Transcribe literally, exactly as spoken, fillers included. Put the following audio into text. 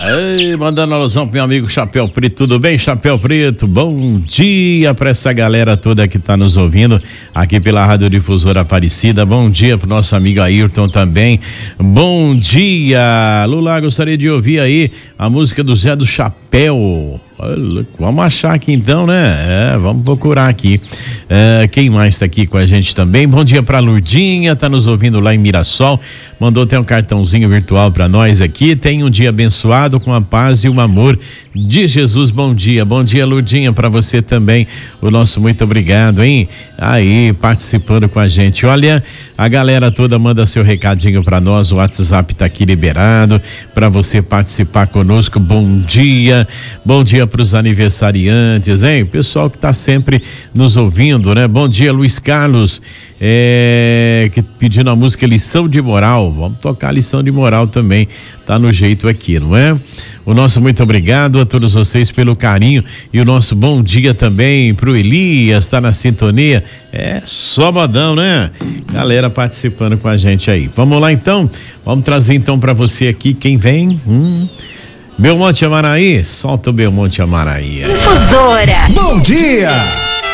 Ei, mandando alusão pro meu amigo Chapéu Preto, tudo bem, Chapéu Preto? Bom dia pra essa galera toda que tá nos ouvindo aqui pela Rádio Difusora Aparecida. Bom dia pro nosso amigo Ayrton também. Bom dia, Lula, gostaria de ouvir aí a música do Zé do Chapéu. Vamos achar aqui então, né? É, vamos procurar aqui. É, quem mais tá aqui com a gente também? Bom dia pra Lurdinha, tá nos ouvindo lá em Mirassol. Mandou até um cartãozinho virtual pra nós aqui. Tem um dia abençoado com a paz e o amor de Jesus. Bom dia, bom dia, Lurdinha, pra você também. O nosso muito obrigado, hein? Aí, participando com a gente. Olha, a galera toda manda seu recadinho pra nós. O WhatsApp tá aqui liberado pra você participar conosco. Bom dia, bom dia para os aniversariantes, hein? Pessoal que tá sempre nos ouvindo, né? Bom dia, Luiz Carlos, é, que pedindo a música Lição de Moral. Vamos tocar a lição de moral também, tá no jeito aqui, não é? O nosso muito obrigado a todos vocês pelo carinho e o nosso bom dia também pro Elias, tá na sintonia. É só modão, né? Galera participando com a gente aí. Vamos lá então, vamos trazer então para você aqui quem vem. Hum. Belmonte Amaraí, solta o Belmonte Amaraí. Difusora. Bom dia!